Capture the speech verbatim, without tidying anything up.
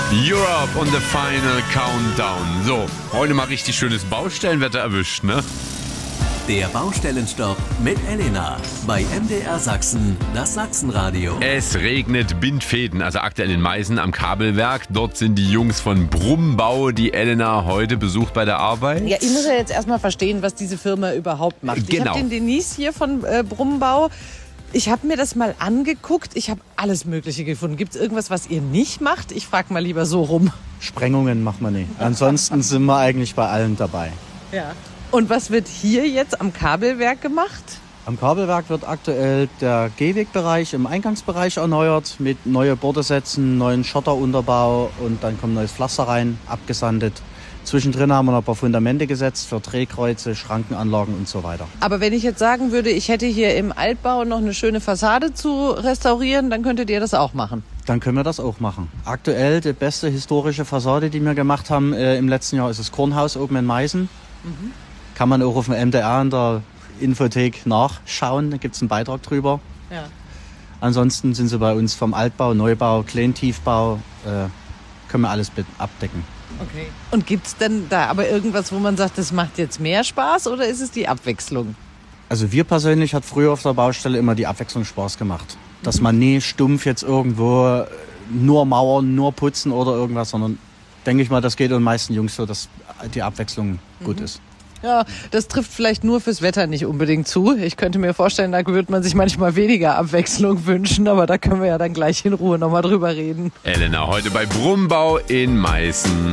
Europe und the Final Countdown. So, heute mal richtig schönes Baustellenwetter erwischt, ne? Der Baustellenstopp mit Elena bei M D R Sachsen, das Sachsenradio. Es regnet Bindfäden, also aktuell in Meißen am Kabelwerk. Dort sind die Jungs von Brummbau, die Elena heute besucht bei der Arbeit. Ja, ich muss ja jetzt erstmal verstehen, was diese Firma überhaupt macht. Genau. Ich habe den Denise hier von äh, Brummbau. Ich habe mir das mal angeguckt. Ich habe alles Mögliche gefunden. Gibt es irgendwas, was ihr nicht macht? Ich frage mal lieber so rum. Sprengungen machen wir nicht. Ansonsten sind wir eigentlich bei allen dabei. Ja. Und was wird hier jetzt am Kabelwerk gemacht? Am Kabelwerk wird aktuell der Gehwegbereich im Eingangsbereich erneuert mit neue Bordesätzen, neuen Schotterunterbau und dann kommt neues Pflaster rein, abgesandet. Zwischendrin haben wir noch ein paar Fundamente gesetzt für Drehkreuze, Schrankenanlagen und so weiter. Aber wenn ich jetzt sagen würde, ich hätte hier im Altbau noch eine schöne Fassade zu restaurieren, dann könntet ihr das auch machen? Dann können wir das auch machen. Aktuell die beste historische Fassade, die wir gemacht haben äh, im letzten Jahr, ist das Kornhaus oben in Meißen. Mhm. Kann man auch auf dem M D R in der Infothek nachschauen, da gibt es einen Beitrag drüber. Ja. Ansonsten sind sie bei uns vom Altbau, Neubau, Kleintiefbau, äh, können wir alles abdecken. Okay. Und gibt es denn da aber irgendwas, wo man sagt, das macht jetzt mehr Spaß oder ist es die Abwechslung? Also wir persönlich hat früher auf der Baustelle immer die Abwechslung Spaß gemacht. Dass man nie stumpf jetzt irgendwo nur mauern, nur putzen oder irgendwas, sondern denke ich mal, das geht den meisten Jungs so, dass die Abwechslung mhm. gut ist. Ja, das trifft vielleicht nur fürs Wetter nicht unbedingt zu. Ich könnte mir vorstellen, da würde man sich manchmal weniger Abwechslung wünschen, aber da können wir ja dann gleich in Ruhe nochmal drüber reden. Elena heute bei Brummbau in Meißen.